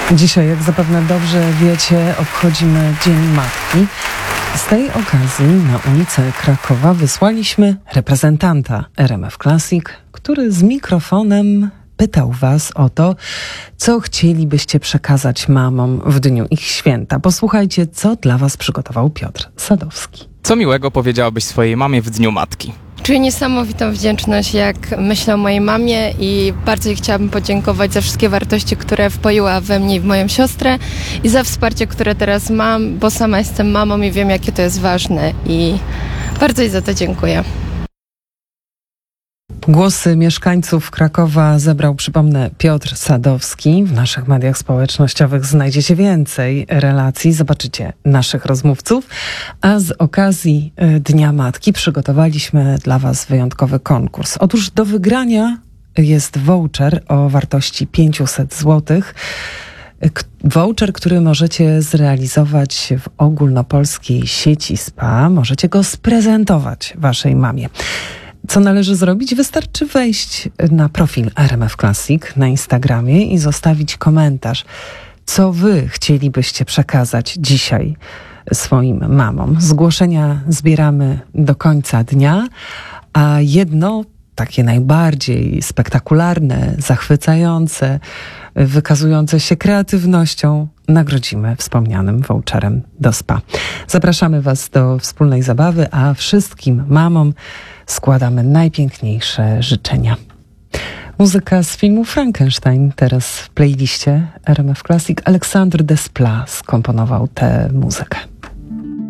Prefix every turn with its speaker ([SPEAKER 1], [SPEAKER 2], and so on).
[SPEAKER 1] Dzisiaj, jak zapewne dobrze wiecie, obchodzimy Dzień Matki. Z tej okazji na ulicę Krakowa wysłaliśmy reprezentanta RMF Classic, który z mikrofonem pytał was o to, co chcielibyście przekazać mamom w dniu ich święta. Posłuchajcie, co dla was przygotował Piotr Sadowski.
[SPEAKER 2] Co miłego powiedziałabyś swojej mamie w Dniu Matki?
[SPEAKER 3] Czuję niesamowitą wdzięczność, jak myślę o mojej mamie i bardzo jej chciałabym podziękować za wszystkie wartości, które wpoiła we mnie i w moją siostrę i za wsparcie, które teraz mam, bo sama jestem mamą i wiem, jakie to jest ważne i bardzo jej za to dziękuję.
[SPEAKER 1] Głosy mieszkańców Krakowa zebrał, przypomnę, Piotr Sadowski. W naszych mediach społecznościowych znajdziecie więcej relacji, zobaczycie naszych rozmówców. A z okazji Dnia Matki przygotowaliśmy dla was wyjątkowy konkurs. Otóż do wygrania jest voucher o wartości 500 zł. Voucher, który możecie zrealizować w ogólnopolskiej sieci spa. Możecie go sprezentować waszej mamie. Co należy zrobić? Wystarczy wejść na profil RMF Classic na Instagramie i zostawić komentarz, co wy chcielibyście przekazać dzisiaj swoim mamom. Zgłoszenia zbieramy do końca dnia, a jedno takie najbardziej spektakularne, zachwycające, wykazujące się kreatywnością nagrodzimy wspomnianym voucherem do spa. Zapraszamy was do wspólnej zabawy, a wszystkim mamom składamy najpiękniejsze życzenia. Muzyka z filmu Frankenstein teraz w playliście RMF Classic. Alexandre Desplat skomponował tę muzykę.